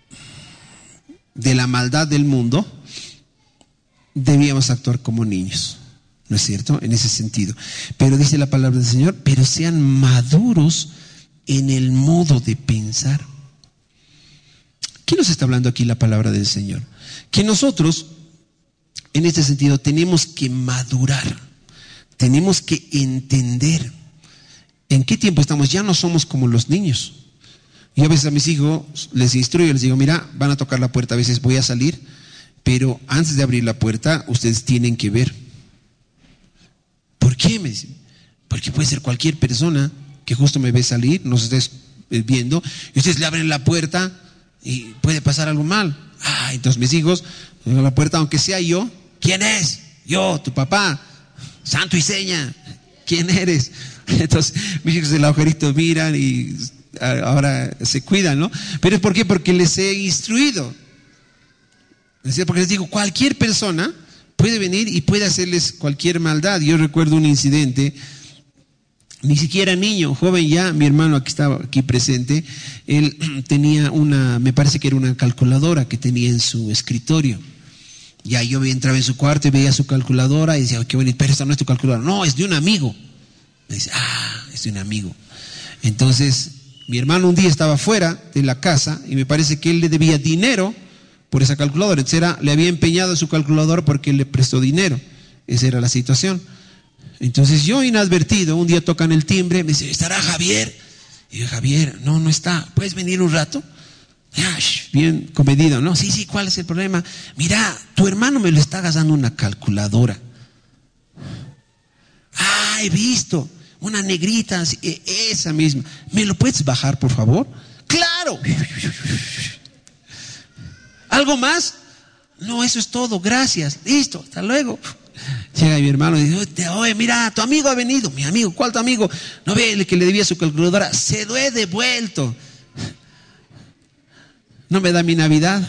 la maldad del mundo, debíamos actuar como niños. ¿No es cierto? En ese sentido. Pero dice la palabra del Señor, pero sean maduros en el modo de pensar. ¿Qué nos está hablando aquí la palabra del Señor? Que nosotros, en este sentido, tenemos que madurar, tenemos que entender en qué tiempo estamos. Ya no somos como los niños. Yo a veces a mis hijos les instruyo, les digo, mira, van a tocar la puerta, a veces voy a salir, pero antes de abrir la puerta, ustedes tienen que ver. ¿Por qué? Me dicen, porque puede ser cualquier persona que justo me ve salir, nos estés viendo, y ustedes le abren la puerta y puede pasar algo mal. Entonces mis hijos, abren la puerta, aunque sea yo, ¿quién es? Yo, tu papá, santo y seña, ¿quién eres? Entonces mis hijos del agujerito miran y ahora se cuidan, ¿no? Pero ¿es por qué? Porque les he instruido. Porque les digo, cualquier persona puede venir y puede hacerles cualquier maldad. Yo recuerdo un incidente, ni siquiera niño, joven ya, mi hermano aquí estaba aquí presente, él tenía me parece que era una calculadora que tenía en su escritorio. Ya yo entraba en su cuarto y veía su calculadora y decía, qué bonito, pero esta no es tu calculadora. No, es de un amigo. Me dice, es de un amigo. Entonces, mi hermano un día estaba fuera de la casa y me parece que él le debía dinero por esa calculadora. Entonces le había empeñado su calculadora porque él le prestó dinero. Esa era la situación. Entonces yo, inadvertido, un día tocan el timbre, me dice, ¿estará Javier? Y yo, Javier, no está. ¿Puedes venir un rato? Bien comedido, ¿no? Sí, ¿cuál es el problema? Mira, tu hermano me lo está gastando una calculadora. He visto una negrita, esa misma. ¿Me lo puedes bajar, por favor? ¡Claro! ¿Algo más? No, eso es todo, gracias, listo, hasta luego. Llega mi hermano y dice, oye, mira, tu amigo ha venido. Mi amigo, ¿cuál tu amigo? No ve el que le debía su calculadora, se lo he devuelto. ¿No me da mi Navidad?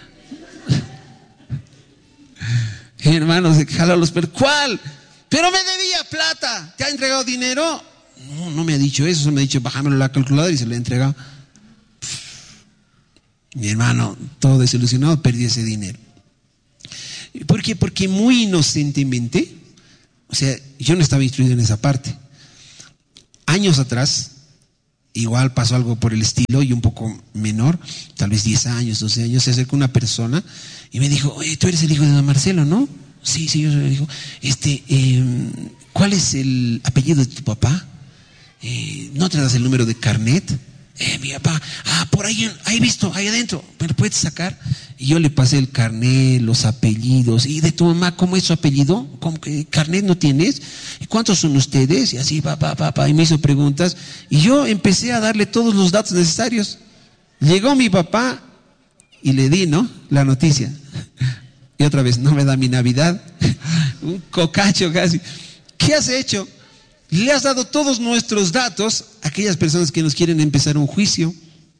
Mi hermano se jaló los pelos. ¿Cuál? Pero me debía plata. ¿Te ha entregado dinero? No me ha dicho eso, me ha dicho, bájamelo la calculadora y se lo he entregado. Mi hermano, todo desilusionado, perdió ese dinero. ¿Por qué? Porque muy inocentemente, o sea, yo no estaba instruido en esa parte. Años atrás, igual pasó algo por el estilo y un poco menor, tal vez 10 años, 12 años, se acercó una persona y me dijo: oye, tú eres el hijo de don Marcelo, ¿no? Sí, yo soy el hijo. ¿Cuál es el apellido de tu papá? ¿No te das el número de carnet? Mi papá, por ahí he visto, ahí adentro, ¿me lo puedes sacar? Y yo le pasé el carnet, los apellidos. ¿Y de tu mamá cómo es su apellido? ¿Cómo que carnet no tienes? ¿Y cuántos son ustedes? Y así, papá, y me hizo preguntas. Y yo empecé a darle todos los datos necesarios. Llegó mi papá y le di, ¿no?, la noticia. Y otra vez, no me da mi Navidad. Un cocacho casi. ¿Qué has hecho? Le has dado todos nuestros datos a aquellas personas que nos quieren empezar un juicio.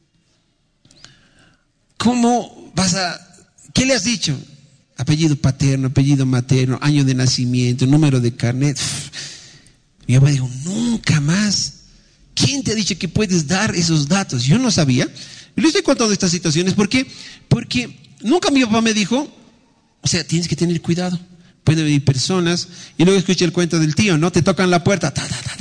¿Qué le has dicho? Apellido paterno, apellido materno, año de nacimiento, número de carnet. Mi papá dijo: nunca más. ¿Quién te ha dicho que puedes dar esos datos? Yo no sabía. Y le estoy contando estas situaciones. ¿Por qué? Porque nunca mi papá me dijo, o sea, tienes que tener cuidado. Pueden venir personas, y luego escuché el cuento del tío, ¿no? Te tocan la puerta.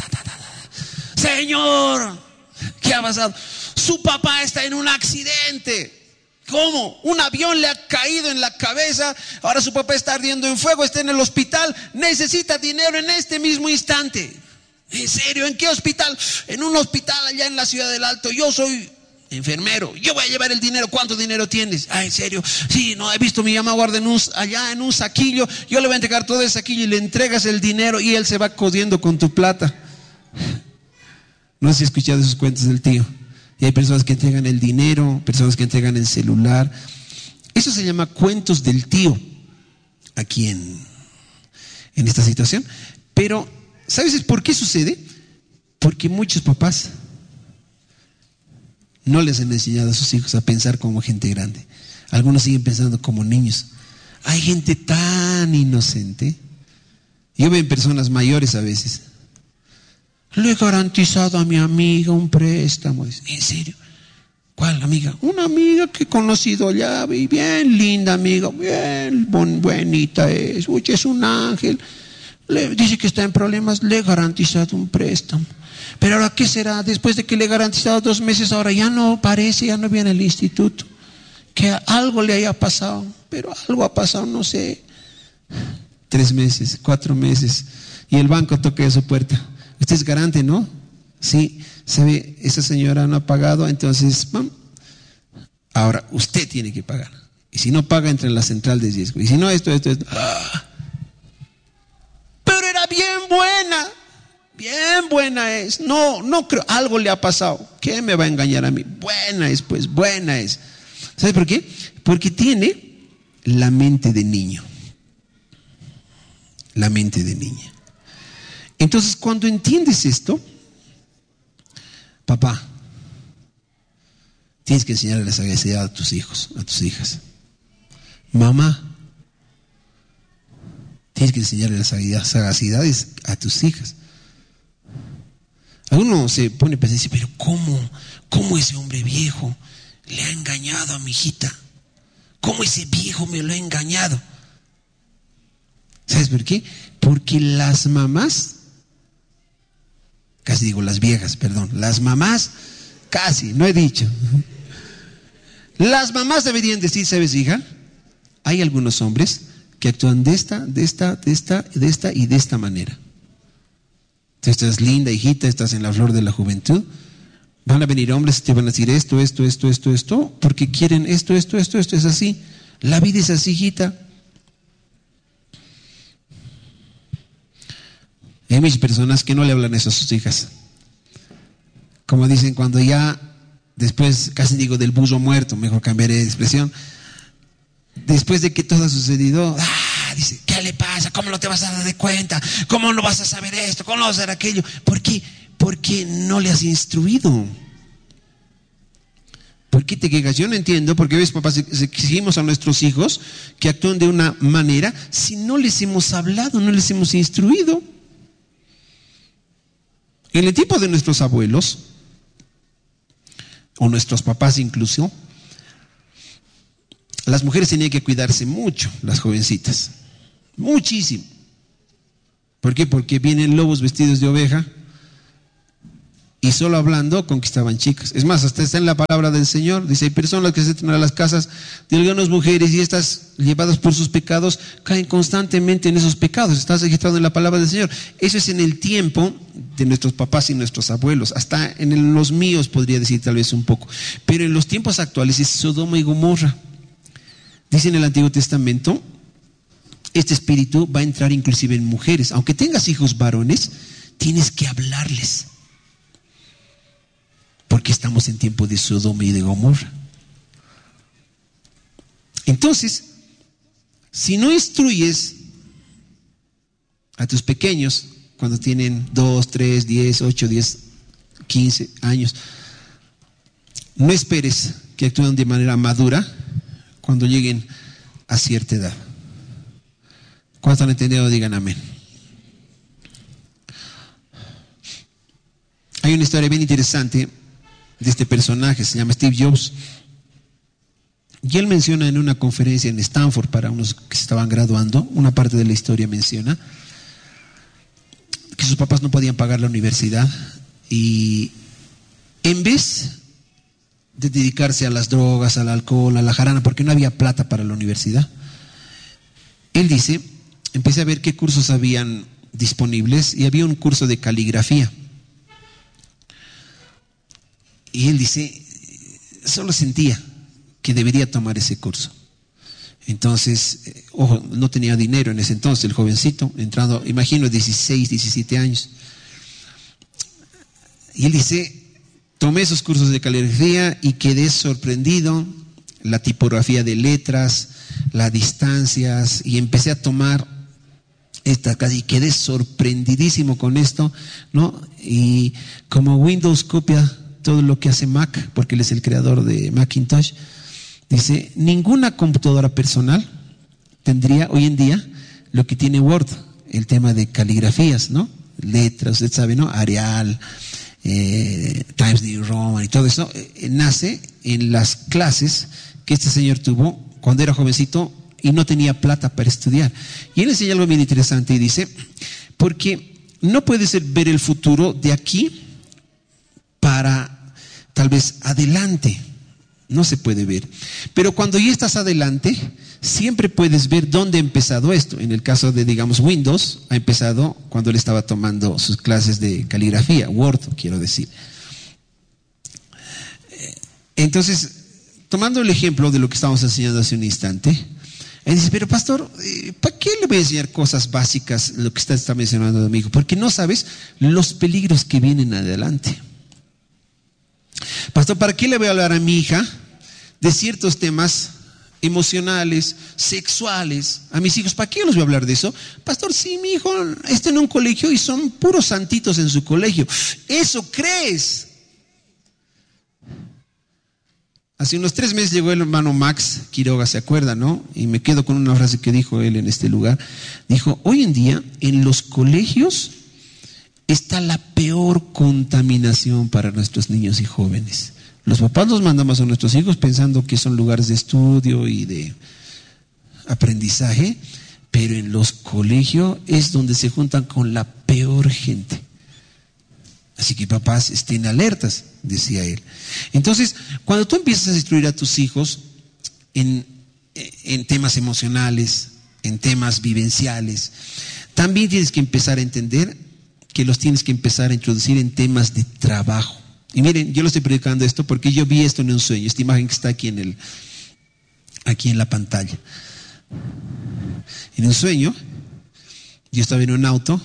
Señor, ¿qué ha pasado? Su papá está en un accidente. ¿Cómo? Un avión le ha caído en la cabeza. Ahora su papá está ardiendo en fuego, está en el hospital. Necesita dinero en este mismo instante. ¿En serio? ¿En qué hospital? En un hospital allá en la Ciudad del Alto. Yo soy enfermero, yo voy a llevar el dinero. ¿Cuánto dinero tienes? ¿En serio? Sí, no, he visto mi mamá guarda allá en un saquillo. Yo le voy a entregar todo el saquillo y le entregas el dinero y él se va codiendo con tu plata. No sé si has escuchado esos cuentos del tío. Y hay personas que entregan el dinero, personas que entregan el celular. Eso se llama cuentos del tío aquí en esta situación. Pero, ¿sabes por qué sucede? Porque muchos papás no les han enseñado a sus hijos a pensar como gente grande. Algunos siguen pensando como niños. Hay gente tan inocente. Yo veo en personas mayores a veces. Le he garantizado a mi amiga un préstamo. ¿En serio? ¿Cuál amiga? Una amiga que he conocido allá, y bien linda amiga, bien buenita es. Uy, es un ángel. Le dice que está en problemas, le he garantizado un préstamo. Pero ahora, ¿qué será? Después de que le he garantizado 2 meses, ahora ya no aparece, ya no viene al instituto. Que algo le haya pasado, pero algo ha pasado, no sé. 3 meses, 4 meses, y el banco toca a su puerta. Usted es garante, ¿no? Sí, se ve, esa señora no ha pagado, entonces, ahora usted tiene que pagar. Y si no paga, entra en la central de riesgo. Y si no, esto. Pero era bien buena es. No creo, algo le ha pasado. ¿Qué me va a engañar a mí? Buena es. ¿Sabes por qué? Porque tiene la mente de niño. La mente de niña. Entonces, cuando entiendes esto, papá, tienes que enseñarle la sagacidad a tus hijos, a tus hijas. Mamá, tienes que enseñarle las sagacidades a tus hijas. Alguno se pone a pensar y dice: pero ¿cómo ese hombre viejo le ha engañado a mi hijita? ¿Cómo ese viejo me lo ha engañado? ¿Sabes por qué? Porque las mamás, casi digo las viejas, perdón, las mamás, casi, no he dicho. Las mamás deberían decir: ¿sabes, hija? Hay algunos hombres que actúan de esta y de esta manera. Tú estás linda, hijita, estás en la flor de la juventud. Van a venir hombres y te van a decir esto, porque quieren esto, es así. La vida es así, hijita. Hay muchas personas que no le hablan eso a sus hijas. Como dicen, cuando ya, después, casi digo del burro muerto, mejor cambiaré de expresión. Después de que todo ha sucedido, dice: ¿qué le pasa? ¿Cómo no te vas a dar de cuenta? ¿Cómo no vas a saber esto? ¿Cómo no vas a saber aquello? ¿Por qué? Porque no le has instruido. ¿Por qué te quejas? Yo no entiendo, porque ves, papás, exigimos a nuestros hijos que actúen de una manera si no les hemos hablado, no les hemos instruido. En el tiempo de nuestros abuelos, o nuestros papás incluso, las mujeres tenían que cuidarse mucho, las jovencitas, muchísimo. ¿Por qué? Porque vienen lobos vestidos de oveja y solo hablando conquistaban chicas. Es más, hasta está en la palabra del Señor, dice, hay personas que se entran a las casas de algunas mujeres y estas, llevadas por sus pecados, caen constantemente en esos pecados. Está registrado en la palabra del Señor. Eso es en el tiempo de nuestros papás y nuestros abuelos, hasta en los míos podría decir tal vez un poco, pero en los tiempos actuales es Sodoma y Gomorra. Dice en el Antiguo Testamento, este espíritu va a entrar inclusive en mujeres. Aunque tengas hijos varones, tienes que hablarles, porque estamos en tiempo de Sodoma y de Gomorra. Entonces, si no instruyes a tus pequeños cuando tienen 2, 3, 10, 8, 10, 15 años, no esperes que actúen de manera madura cuando lleguen a cierta edad. ¿Cuántos han entendido? Digan amén. Hay una historia bien interesante de este personaje, se llama Steve Jobs, y él menciona en una conferencia en Stanford para unos que se estaban graduando, una parte de la historia menciona que sus papás no podían pagar la universidad y en vez de dedicarse a las drogas, al alcohol, a la jarana, porque no había plata para la universidad, él dice, empecé a ver qué cursos habían disponibles y había un curso de caligrafía. Y él dice, solo sentía que debería tomar ese curso. Entonces, ojo, no tenía dinero en ese entonces, el jovencito, entrando, imagino, 16, 17 años. Y él dice, tomé esos cursos de caligrafía y quedé sorprendido, la tipografía de letras, las distancias, y empecé a tomar y quedé sorprendidísimo con esto, ¿no? Y como Windows copia todo lo que hace Mac, porque él es el creador de Macintosh, dice, ninguna computadora personal tendría hoy en día lo que tiene Word, el tema de caligrafías, ¿no? Letras, usted sabe, ¿no? Arial, Times New Roman y todo eso, nace en las clases que este señor tuvo cuando era jovencito y no tenía plata para estudiar. Y él enseña algo bien interesante y dice, porque no puedes ver el futuro de aquí para tal vez adelante, no se puede ver, pero cuando ya estás adelante siempre puedes ver dónde ha empezado esto. En el caso de, digamos, Windows, ha empezado cuando él estaba tomando sus clases de caligrafía, Word quiero decir. Entonces, tomando el ejemplo de lo que estábamos enseñando hace un instante, él dice, pero pastor, ¿para qué le voy a enseñar cosas básicas, lo que usted está mencionando, amigo? Porque no sabes los peligros que vienen adelante. Pastor, ¿para qué le voy a hablar a mi hija de ciertos temas emocionales, sexuales, a mis hijos? ¿Para qué les voy a hablar de eso? Pastor, si mi hijo está en un colegio y son puros santitos en su colegio. ¿Eso crees? Hace unos 3 meses llegó el hermano Max Quiroga, ¿se acuerda, no? Y me quedo con una frase que dijo él en este lugar. Dijo, hoy en día en los colegios está la peor contaminación para nuestros niños y jóvenes. Los papás los mandamos a nuestros hijos pensando que son lugares de estudio y de aprendizaje, pero en los colegios es donde se juntan con la peor gente. Así que papás, estén alertas, decía él. Entonces, cuando tú empiezas a instruir a tus hijos en temas emocionales, en temas vivenciales, también tienes que empezar a entender que los tienes que empezar a introducir en temas de trabajo. Y miren, yo lo estoy predicando esto porque yo vi esto en un sueño, esta imagen que está aquí en la pantalla. En un sueño, yo estaba en un auto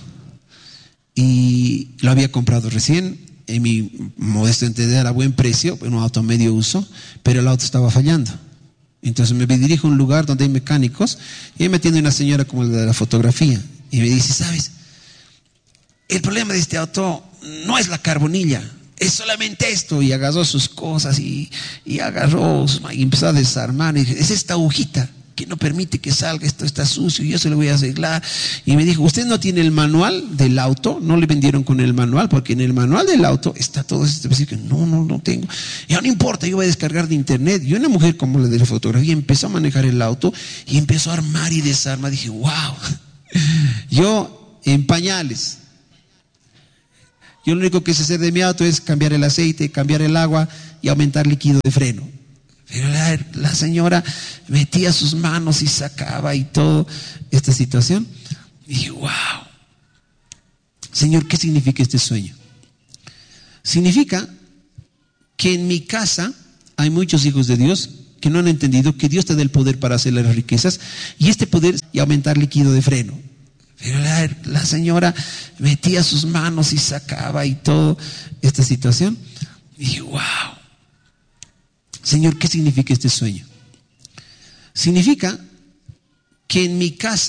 y lo había comprado recién, en mi modesto entender a buen precio, en un auto medio uso, pero el auto estaba fallando. Entonces me dirijo a un lugar donde hay mecánicos y ahí me atiende una señora como la de la fotografía y me dice, ¿sabes? El problema de este auto no es la carbonilla, es solamente esto. Y agarró sus cosas y agarró y empezó a desarmar y dije, es esta agujita. que no permite que salga, esto está sucio, y yo se lo voy a arreglar. Y me dijo, ¿usted no tiene el manual del auto? No le vendieron con el manual, porque en el manual del auto está todo esto. No tengo. Ya no importa, yo voy a descargar de internet. Y una mujer como la de la fotografía empezó a manejar el auto y empezó a armar y desarmar. Dije, wow. Yo en pañales. Yo lo único que sé hacer de mi auto es cambiar el aceite, cambiar el agua y aumentar líquido de freno. Pero la señora metía sus manos y sacaba y todo esta situación. Y dije, wow. Señor, ¿qué significa este sueño? Significa que en mi casa hay muchos hijos de Dios que no han entendido que Dios te da el poder para hacer las riquezas, y este poder y aumentar líquido de freno. Pero la señora metía sus manos y sacaba y todo esta situación. Y dije, wow. Señor, ¿qué significa este sueño? Significa que en mi casa